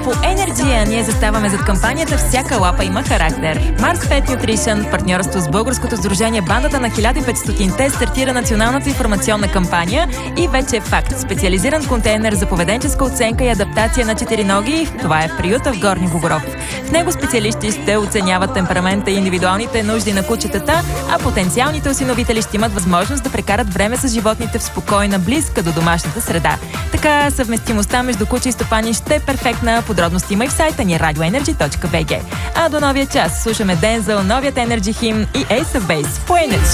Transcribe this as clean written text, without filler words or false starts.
по Energy, ние заставаме зад кампанията "Всяка лапа има характер". Mars Pet Nutrition в партньорство с българското сдружение Бандата на 1500-те стартира националната информационна кампания и вече е факт. Специализиран контейнер за поведенческа оценка и адаптация на четириноги. Това е в приюта в Горни Богоров. В него специалисти ще оценяват темперамента и индивидуалните нужди на кучетата, а потенциалните осиновители ще имат възможност да прекарат време с животните в спокойна, близка до домашната среда. Така съвместимостта между куче и стопани ще е перфектна. Подробности има и в сайта ни radioenergy.bg. А до новия час слушаме Дензел, новият Energy химн и Ace of Base по Energy.